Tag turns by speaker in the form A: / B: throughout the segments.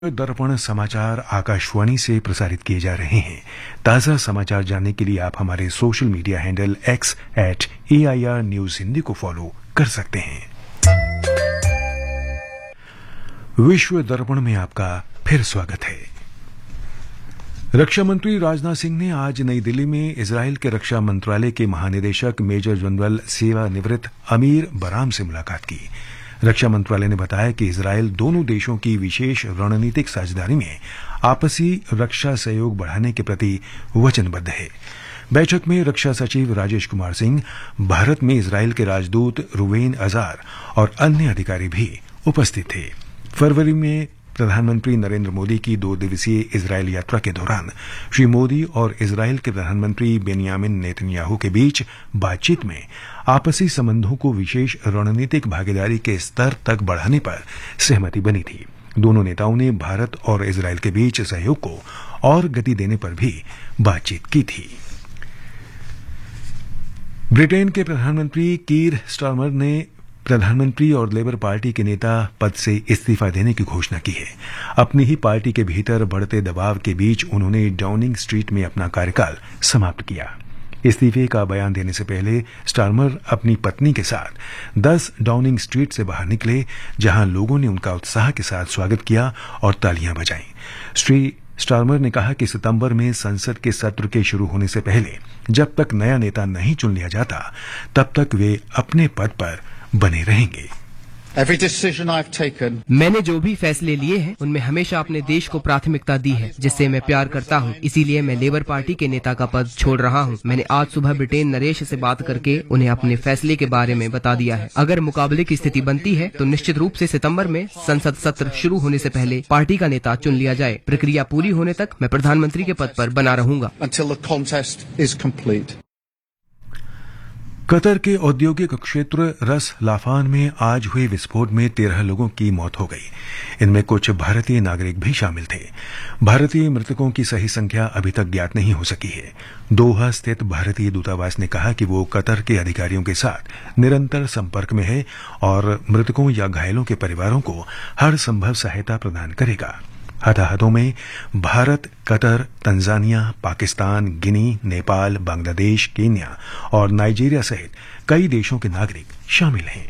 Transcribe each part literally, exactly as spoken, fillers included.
A: दर्पण समाचार आकाशवाणी से प्रसारित किए जा रहे हैं। ताज़ा समाचार जानने के लिए आप हमारे social media handle x eight A I R news Hindi को फॉलो कर सकते हैं। विश्व दर्पण में आपका फिर स्वागत है। रक्षा मंत्री राजनाथ सिंह ने आज नई दिल्ली में इजरायल के रक्षा मंत्रालय के महानिदेशक मेजर जनरल सेवानिवृत्त अमीर बराम से मुलाकात की। रक्षा मंत्रालय ने बताया कि इजरायल दोनों देशों की विशेष रणनीतिक साझेदारी में आपसी रक्षा सहयोग बढ़ाने के प्रति वचनबद्ध है। बैठक में रक्षा सचिव राजेश कुमार सिंह, भारत में इजरायल के राजदूत रुवेन अजार और अन्य अधिकारी भी उपस्थित थे। फरवरी में प्रधानमंत्री नरेंद्र मोदी की दो दिवसीय इजरायल यात्रा के दौरान श्री मोदी और इजरायल के प्रधानमंत्री बेनियामिन नेतन्याहू के बीच बातचीत में आपसी संबंधों को विशेष रणनीतिक भागीदारी के स्तर तक बढ़ाने पर सहमति बनी थी। दोनों नेताओं ने भारत और इजरायल के बीच सहयोग को और गति देने पर भी बातचीत की थी। ब्रिटेन के प्रधानमंत्री कीर स्टारमर ने प्रधानमंत्री और लेबर पार्टी के नेता पद से इस्तीफा देने की घोषणा की है। अपनी ही पार्टी के भीतर बढ़ते दबाव के बीच उन्होंने डाउनिंग स्ट्रीट में अपना कार्यकाल समाप्त किया। इस्तीफे का बयान देने से पहले स्टारमर अपनी पत्नी के साथ दस डाउनिंग स्ट्रीट से बाहर निकले, जहां लोगों ने उनका उत्साह के साथ स्वागत किया और तालियां बजाईं। श्री स्टारमर ने कहा कि सितंबर में संसद के सत्र के शुरू होने से पहले जब तक नया नेता नहीं चुन लिया जाता, तब तक वे अपने पद पर बने रहेंगे।
B: Every decision I've taken,
C: मैंने जो भी फैसले लिए हैं उनमें हमेशा अपने देश को प्राथमिकता दी है, जिससे मैं प्यार करता हूं। इसीलिए मैं लेबर पार्टी के नेता का पद छोड़ रहा हूं। मैंने आज सुबह ब्रिटेन नरेश से बात करके उन्हें अपने फैसले के बारे में बता दिया है। अगर मुकाबले की स्थिति बनती है तो निश्चित रूप से सितंबर में संसद सत्र शुरू होने से पहले पार्टी का नेता चुन लिया जाए। प्रक्रिया पूरी होने तक मैं प्रधानमंत्री के पद पर बना रहूंगा।
B: until the contest is complete.
A: Qatar के औद्योगिक क्षेत्र रस लाफान में आज हुए विस्फोट में तेरह लोगों की मौत हो गई। इनमें कुछ भारतीय नागरिक भी शामिल थे। भारतीय मृतकों की सही संख्या अभी तक ज्ञात नहीं हो सकी है। दोहा स्थित भारतीय दूतावास ने कहा कि वो कतर के अधिकारियों के साथ निरंतर संपर्क में है और मृतकों या घायलों के परिवारों को हर संभव सहायता प्रदान करेगा। हताहतों में भारत, कतर, तंजानिया, पाकिस्तान, गिनी, नेपाल, बांग्लादेश, केन्या और नाइजीरिया सहित कई देशों के नागरिक शामिल हैं।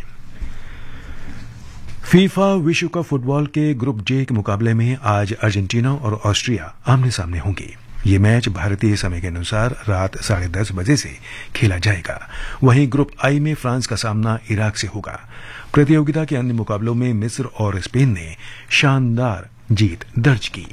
A: फीफा विश्व कप फुटबॉल के ग्रुप जे के मुकाबले में आज अर्जेंटीना और ऑस्ट्रिया आमने सामने होंगे। ये मैच भारतीय समय के अनुसार रात साढ़े दस बजे से खेला जाएगा। वहीं ग्रुप आई में फ्रांस का सामना इराक से होगा। प्रतियोगिता के अन्य मुकाबलों में मिस्र और स्पेन ने शानदार जीत दर्ज की।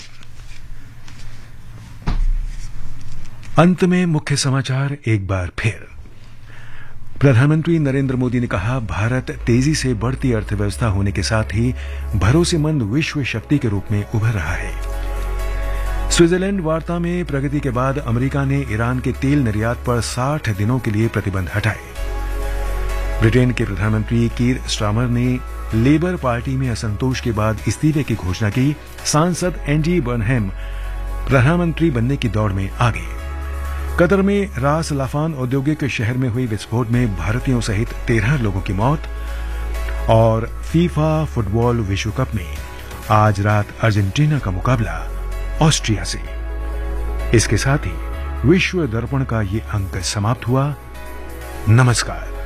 A: अंत में मुख्य समाचार एक बार फिर। प्रधानमंत्री नरेंद्र मोदी ने कहा, भारत तेजी से बढ़ती अर्थव्यवस्था होने के साथ ही भरोसेमंद विश्व शक्ति के रूप में उभर रहा है। स्विट्जरलैंड वार्ता में प्रगति के बाद अमेरिका ने ईरान के तेल निर्यात पर साठ दिनों के लिए प्रतिबंध हटाए। ब्रिटेन के प्रधानमंत्री कीर स्टारमर ने लेबर पार्टी में असंतोष के बाद इस्तीफे की घोषणा की। सांसद एंडी बर्नहैम प्रधानमंत्री बनने की दौड़ में आगे। कतर में रास लाफान औद्योगिक शहर में हुई विस्फोट में भारतीयों सहित तेरह लोगों की मौत। और फीफा फुटबॉल विश्व कप में आज रात अर्जेंटीना का मुकाबला ऑस्ट्रिया से। इसके साथ ही विश्व दर्पण का ये अंक समाप्त हुआ। नमस्कार।